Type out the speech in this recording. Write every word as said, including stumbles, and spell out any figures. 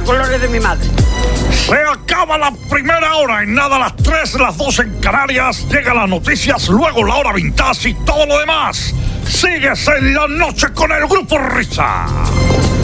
colores de mi madre. Se acaba la primera hora, en nada las tres, las dos en Canarias, llegan las noticias, luego la hora vintage y todo lo demás. Sigues en la noche con el Grupo Risa.